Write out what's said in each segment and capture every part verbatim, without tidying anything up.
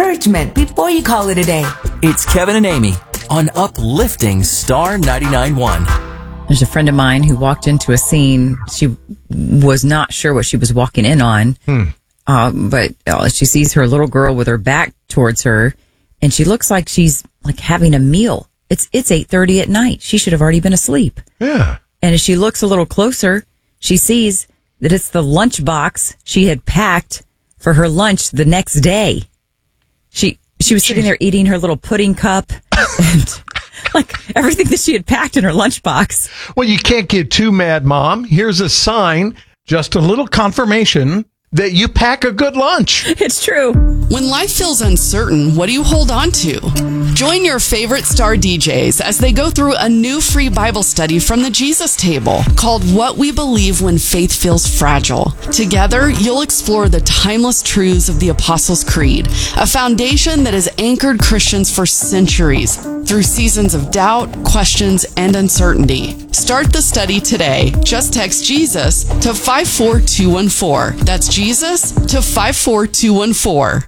encouragement before you call it a day. It's Kevin and Amy on Uplifting Star ninety-nine point one. There's a friend of mine who walked into a scene. She was not sure what she was walking in on, Hmm. uh, but uh, she sees her little girl with her back towards her, and she looks like she's like having a meal. It's it's eight thirty at night. She should have already been asleep. Yeah. And as she looks a little closer, she sees that it's the lunchbox she had packed for her lunch the next day. She she was sitting there eating her little pudding cup and like everything that she had packed in her lunchbox. Well, you can't get too mad, Mom. Here's a sign, just a little confirmation that you pack a good lunch. It's true. When life feels uncertain, what do you hold on to? Join your favorite star D Js as they go through a new free Bible study from the Jesus Table called What We Believe When Faith Feels Fragile. Together, you'll explore the timeless truths of the Apostles' Creed, a foundation that has anchored Christians for centuries through seasons of doubt, questions, and uncertainty. Start the study today. Just text Jesus to five four two one four. That's Jesus to five four two one four.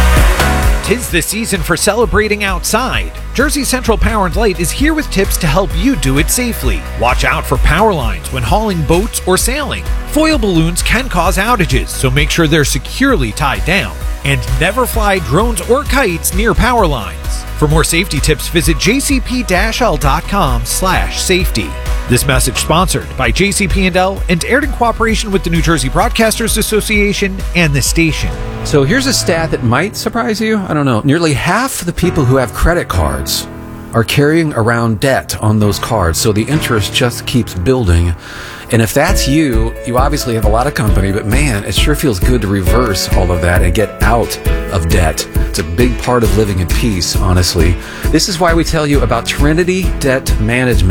Tis the season for celebrating outside. Jersey Central Power and Light is here with tips to help you do it safely. Watch out for power lines when hauling boats or sailing. Foil balloons can cause outages, so make sure they're securely tied down. And never fly drones or kites near power lines. For more safety tips, visit j c p dash l dot com slash safety. This message sponsored by J C P and L and aired in cooperation with the New Jersey Broadcasters Association and the station. So here's a stat that might surprise you. I don't know. Nearly half the people who have credit cards are carrying around debt on those cards, so the interest just keeps building. And if that's you, you obviously have a lot of company, but man, it sure feels good to reverse all of that and get out of debt. It's a big part of living in peace, honestly. This is why we tell you about Trinity Debt Management.